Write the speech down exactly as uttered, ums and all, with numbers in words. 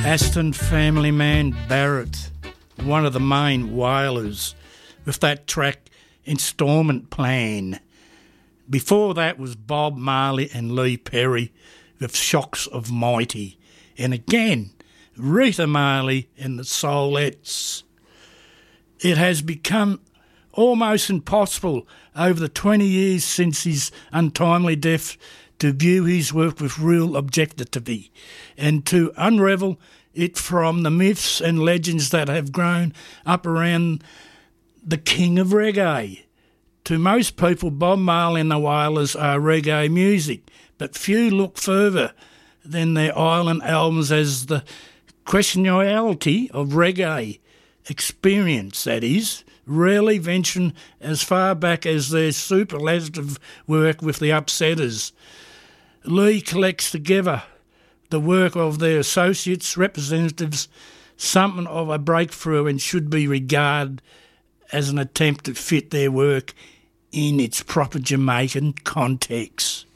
Aston family man Barrett, one of the main whalers, with that track Instalment Plan. Before that was Bob Marley and Lee Perry with Shocks of Mighty. And again, Rita Marley and the Soulettes. It has become almost impossible over the twenty years since his untimely death to view his work with real objectivity and to unravel it from the myths and legends that have grown up around the king of reggae. To most people, Bob Marley and the Wailers are reggae music, but few look further than their island albums as the questionality of reggae experience, that is, rarely venturing as far back as their superlative work with the Upsetters. Lee collects together the work of their associates, representatives, something of a breakthrough, and should be regarded as an attempt to fit their work in its proper Jamaican context.